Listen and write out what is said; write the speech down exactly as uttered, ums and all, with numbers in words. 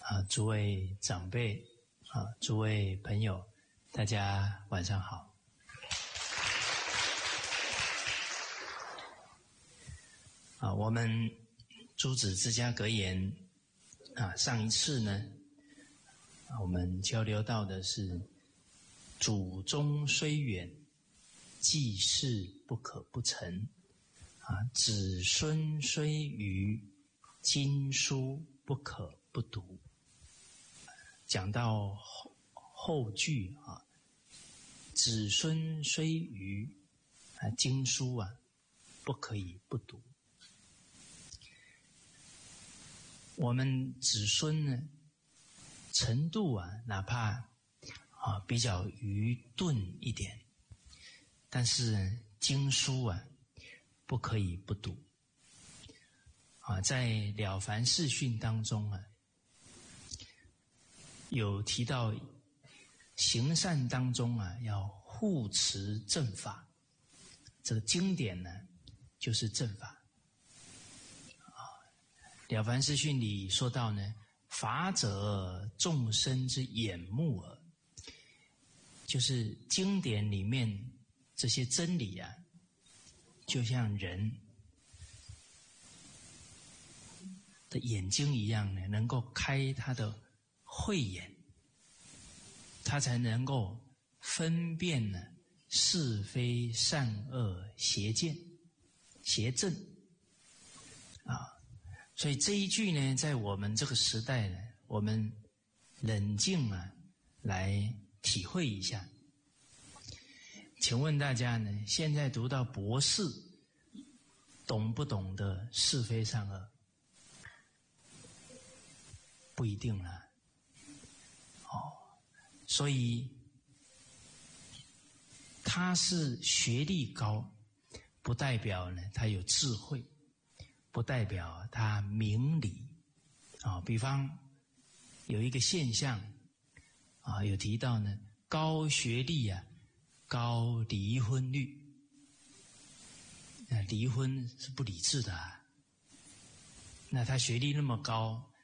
啊，诸位长辈啊，诸位朋友，大家晚上好。啊，我们诸子之家格言啊，上一次呢，啊，我们交流到的是祖宗虽远，继事不可不成。啊，子孙虽愚，经书不可不读。讲到后后句啊，子孙虽愚，啊，经书啊不可以不读。我们子孙呢，程度啊，哪怕啊比较愚钝一点，但是经书啊不可以不读。啊，在《了凡四训》当中啊，有提到行善当中啊，要护持正法。这个经典呢，就是正法。啊，《了凡四训》里说到呢，法者众生之眼目耳，就是经典里面这些真理啊，就像人的眼睛一样呢，能够开他的慧眼，他才能够分辨呢是非善恶邪见邪正啊。所以这一句呢，在我们这个时代呢，我们冷静啊来体会一下。请问大家呢，现在读到博士，懂不懂得是非善恶？不一定啦。哦，所以他是学历高，不代表呢他有智慧，不代表他明理。啊，比方有一个现象啊，有提到呢，高学历啊，高离婚率。那离婚是不理智的啊。那他学历那么高，